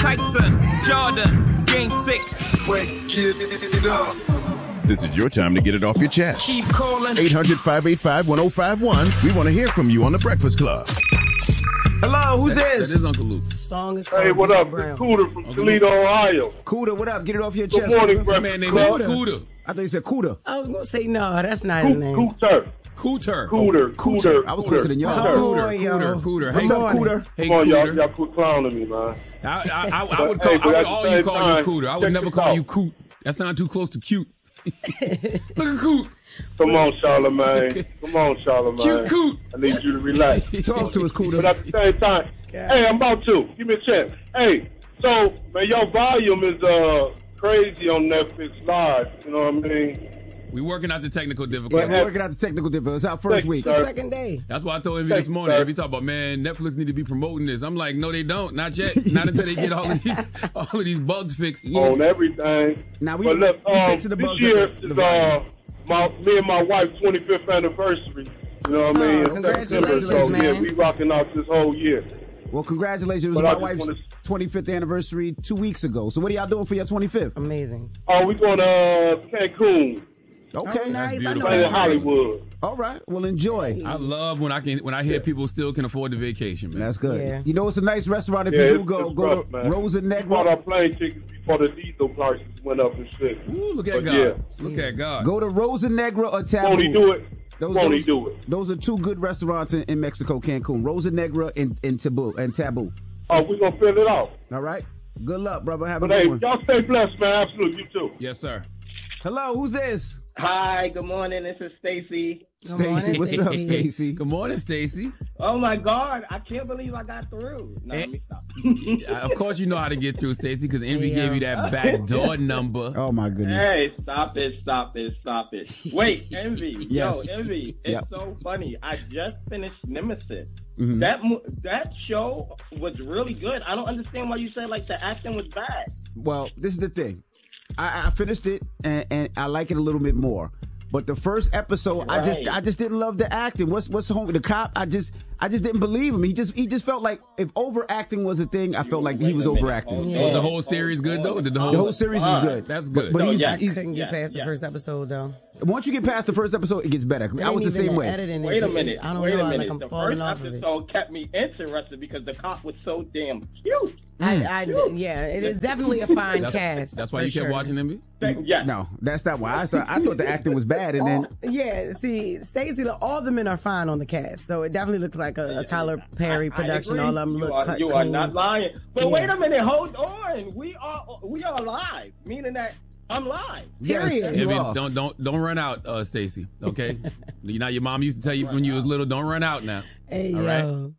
Tyson, Jordan, Game 6. Get it up. This is your time to get it off your chest. Keep calling. 800-585-1051. We want to hear from you on The Breakfast Club. Hello, who's this? That is Uncle Luke. Song is called Hey, what up? Brown. It's Cooter from Toledo, Ohio. Cooter, what up? Get it off your Good chest. morning, Cooter. Breakfast Man named Club. Scooter. I thought you said Cooter. I was going to say, no, that's not his name. Cooter. Cooter. I was closer than y'all. Cooter. What's up, Cooter? Hey, Come on, Cooter. y'all quit clowning me, man. I would But, hey, but at the all you same call time, you Cooter. I would check never this call out. you Coot. That sounds too close to cute. Look at Coot. Come on, Charlamagne. Come on, Charlamagne. Cute Coot. I need you to relax. Talk to us, Cooter. But at the same time, hey, I'm about to. Give me a chance. Hey, so, man, your volume is crazy on Netflix Live. You know what I mean? We working out the technical Yeah, difficulties. we're working out the technical difficulties. It's our first week. Sir. Second day. That's why I told Envy this morning. Every talk about, man, Netflix need to be promoting this. I'm like, no, they don't. Not yet. Not until they get all of these bugs fixed. On everything. Now we But look, fixing the this bugs year at the is volume. me and my wife's 25th anniversary. You know what I mean? In congratulations, September, so man. yeah, we rocking out this whole year. Well, congratulations. It was But I my just wife's 25th anniversary 2 weeks ago. So what are y'all doing for your 25th? Amazing. Oh, we going to Cancun, Okay. Oh, nice. beautiful. playing Hollywood. All right. Well, enjoy. I love when I hear people still can afford the vacation, man. That's good. Yeah. You know, it's a nice restaurant if Yeah, you do it's go rough, to man. Rosa We bought Negra. our plane tickets before the diesel prices went up and shit. Ooh, look at But God. yeah. Look at God. Go to Rosa Negra or Taboo. Won't he do it? Those- Won't he those- do it? Those are two good restaurants in Mexico, Cancun. Rosa Negra and Taboo. Oh, we going to fill it out. All right. Good luck, brother. Have a But hey, good one. y'all stay blessed, man. Absolutely. You too. Yes, sir. Hello, who's this? Hi, good morning. This is Stacy. Stacy. What's up, Stacy? Good morning, Stacy. Oh my God, I can't believe I got through. No, let me stop. Of course, you know how to get through, Stacy, because Envy gave you that back door number. Oh my goodness. Hey, stop it. Wait, Envy. Yes. Yo, Envy. It's Yep. so funny. I just finished Nemesis. Mhm. That show was really good. I don't understand why you said like the acting was bad. Well, this is the thing. I finished it and I like it a little bit more. But the first episode, Right. I just didn't love the acting. What's home with the cop? I just didn't believe him. He just felt like if overacting was a thing, I felt like he was overacting. Yeah. Was the whole series good, though? Did The whole series is good. That's good. But So, he's, yeah. he's Couldn't get past the first episode, though. once you get past the first episode, it gets better. I was the same way. Editing Wait a minute. I don't Wait know. a minute. Like I'm The falling first off of it. episode kept me interested because the cop was so damn cute. Yeah, it is definitely a fine cast. That's why for you kept sure. watching Envy? Yes. No, that's not why I started. I thought the acting was bad, and then Yeah, see, Stacey, all the men are fine on the cast, so it definitely looks like a Tyler Perry production. I All agree. of them look cut You are clean. not lying. But Yeah. wait a minute, hold on. We are live, meaning that I'm live. yes, Period. you Envy, are. don't run out, Stacy. Okay, you know your mom used to tell you when you was little, don't run out now. Hey, All yo.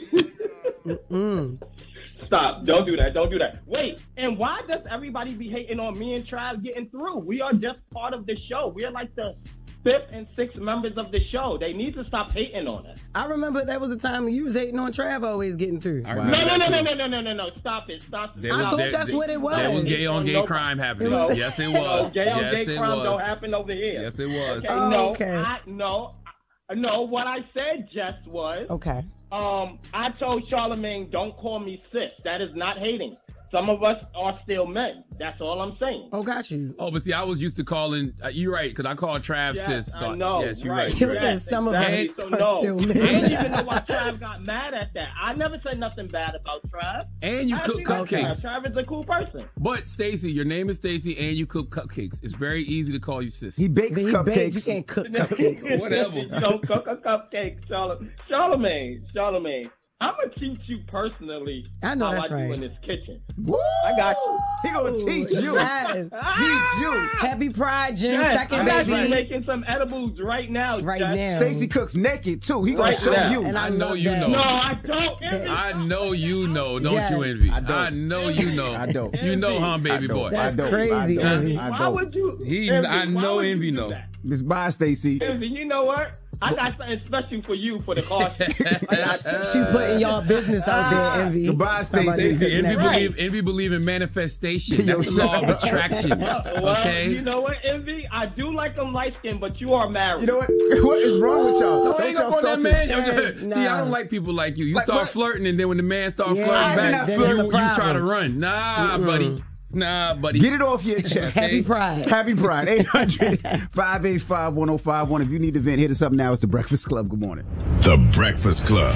Stop. Don't do that. Don't do that. Wait, and why does everybody be hating on me and Trav getting through? We are just part of the show. We are like the 5th and 6th members of the show. They need to stop hating on us. I remember that was a time when you was hating on Trav always getting through. I No, remember no, that no, too. no, no, no, no, no. Stop it. Stop it. There I was- thought there- that's what it was. There was gay on gay No. crime happening. No. Yes, it No, was. gay on Yes, gay it crime don't was. happen over here. Yes, it was. Okay, Oh, no, okay. no, what I said just was, Okay. I told Charlamagne, don't call me sis. That is not hating. Some of us are still men. That's all I'm saying. Oh, got you. Oh, but see, I was used to calling. You're right, because I called Trav Yes, sis. I know. Yes, you're right. right. He You're was right. saying some of us Exactly. are So, still no. men. And even know why Trav got mad at that. I never said nothing bad about Trav. And you I cook actually like cupcakes. Trav. Trav is a cool person. But Stacy, your name is Stacy, and you cook cupcakes. It's very easy to call you sis. He bakes But he cupcakes. baked. You can't cook cupcakes. Whatever. Don't cook a cupcake, Charlamagne. I'm gonna teach you personally I know how that's I do right. in this kitchen. Woo! I got you. He gonna teach you. Yes. Teach you. Happy Pride, June Yes, 2nd, I'm actually baby. making some edibles right now. Right Jess. now. Stacy cooks naked too. He gonna Right show now. you. And I know love you that. know. No, I don't. I know you know, don't Yes. you, Envy? I don't. I know you know. I don't. You know, huh, I baby don't. boy? That's I don't. crazy, I don't. Envy. I Why don't. would you? He- Envy, I why know would you Envy do know. that? Miss Bye, Stacy. Envy, you know what? I got something special for you for the caution. She putting y'all business out there, Envy. Goodbye, Stacey. Envy believe in manifestation. That's the law of attraction. Well, Okay. you know what, Envy? I do like them light skinned, but you are married. You know what? What is wrong with y'all? Don't hang up on that man. See, I Nah. don't like people like you. You Like start what? flirting, and then when the man starts Yeah, flirting I back, did you not flirt. That's a try to problem. run. Nah, buddy. Get it off your chest. Happy Pride. Happy Pride. 800-585-1051. If you need to vent, hit us up now. It's The Breakfast Club. Good morning. The Breakfast Club.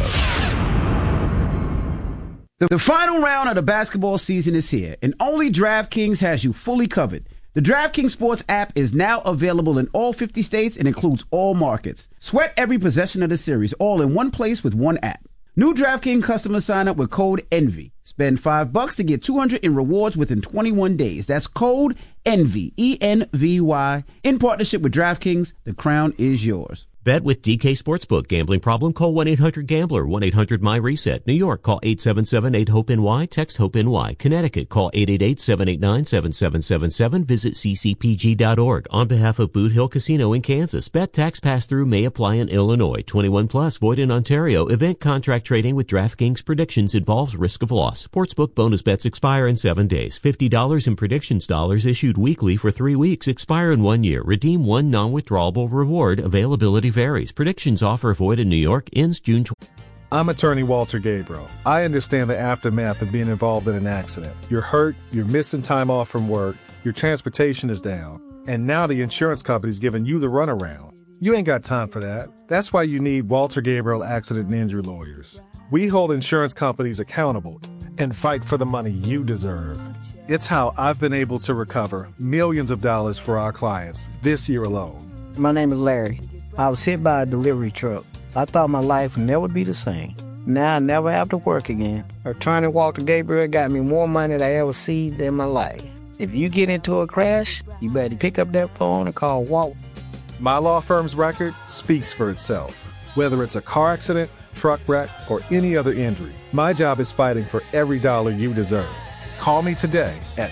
The final round of the basketball season is here, and only DraftKings has you fully covered. The DraftKings Sports app is now available in all 50 states and includes all markets. Sweat every possession of the series, all in one place with one app. New DraftKings customers sign up with code ENVY. Spend $5 to get $200 in rewards within 21 days. That's code ENVY, E-N-V-Y. In partnership with DraftKings, the crown is yours. Bet with DK Sportsbook. Gambling problem? Call 1-800-GAMBLER. 1-800-MY-RESET. New York, call 877-8-HOPE-NY. Text HOPE-NY. Connecticut, call 888-789-7777. Visit ccpg.org. On behalf of Boot Hill Casino in Kansas, bet tax pass-through may apply in Illinois. 21 plus, void in Ontario. Event contract trading with DraftKings predictions involves risk of loss. Sportsbook bonus bets expire in 7 days. $50 in predictions dollars issued weekly for 3 weeks. Expire in 1 year. Redeem one non-withdrawable reward. Availability varies. Predictions offer void in New York. Ends June 20. I'm attorney Walter Gabriel. I understand the aftermath of being involved in an accident. You're hurt, you're missing time off from work, your transportation is down, and now the insurance company's giving you the runaround. You ain't got time for that. That's why you need Walter Gabriel Accident and Injury Lawyers. We hold insurance companies accountable and fight for the money you deserve. It's how I've been able to recover millions of dollars for our clients this year alone. My name is Larry. I was hit by a delivery truck. I thought my life would never be the same. Now I never have to work again. Attorney Walter Gabriel got me more money than I ever seen in my life. If you get into a crash, you better pick up that phone and call Walt. My law firm's record speaks for itself. Whether it's a car accident, truck wreck, or any other injury, my job is fighting for every dollar you deserve. Call me today at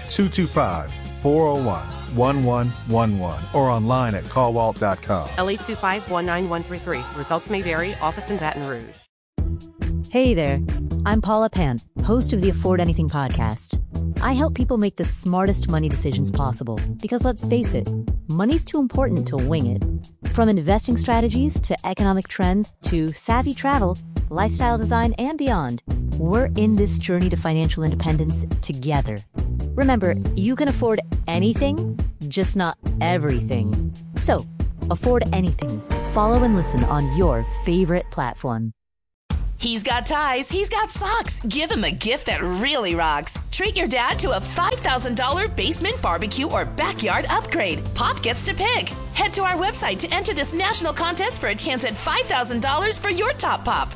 225-401-1111 or online at callwalt.com. L825-19133. Results may vary. Office in Baton Rouge. Hey there. I'm Paula Pan, host of the Afford Anything podcast. I help people make the smartest money decisions possible because, let's face it, money's too important to wing it. From investing strategies to economic trends to savvy travel, lifestyle design, and beyond, we're in this journey to financial independence together. Remember, you can afford anything, just not everything. So, afford anything. Follow and listen on your favorite platform. He's got ties, he's got socks. Give him a gift that really rocks. Treat your dad to a $5,000 basement barbecue or backyard upgrade. Pop gets to pick. Head to our website to enter this national contest for a chance at $5,000 for your top pop.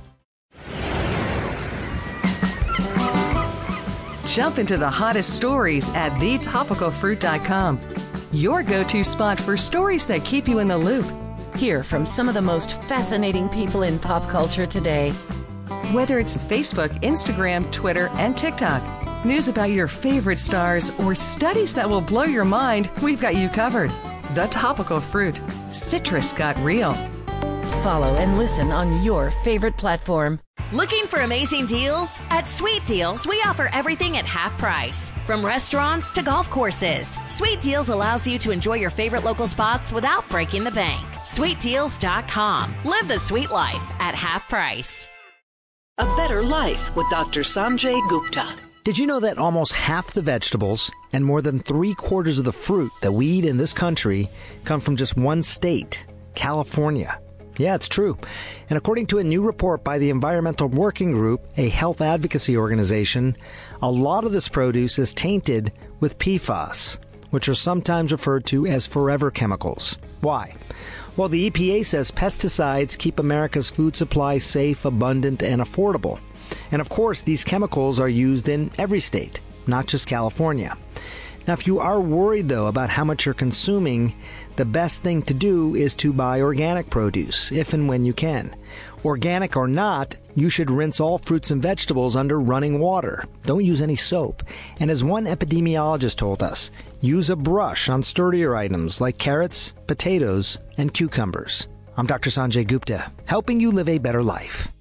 Jump into the hottest stories at thetopicalfruit.com. Your go-to spot for stories that keep you in the loop. Hear from some of the most fascinating people in pop culture today. Whether it's Facebook, Instagram, Twitter, and TikTok, news about your favorite stars, or studies that will blow your mind, we've got you covered. The Topical Fruit. Citrus got real. Follow and listen on your favorite platform. Looking for amazing deals? At Sweet Deals, we offer everything at half price. From restaurants to golf courses, Sweet Deals allows you to enjoy your favorite local spots without breaking the bank. SweetDeals.com. Live the sweet life at half price. A better life with Dr. Sanjay Gupta. Did you know that almost half the vegetables and more than 3/4 of the fruit that we eat in this country come from just one state, California? Yeah, it's true. And according to a new report by the Environmental Working Group, a health advocacy organization, a lot of this produce is tainted with PFAS, which are sometimes referred to as forever chemicals. Why? Well, the EPA says pesticides keep America's food supply safe, abundant, and affordable. And of course, these chemicals are used in every state, not just California. Now, if you are worried, though, about how much you're consuming, the best thing to do is to buy organic produce, if and when you can. Organic or not, you should rinse all fruits and vegetables under running water. Don't use any soap. And as one epidemiologist told us, use a brush on sturdier items like carrots, potatoes, and cucumbers. I'm Dr. Sanjay Gupta, helping you live a better life.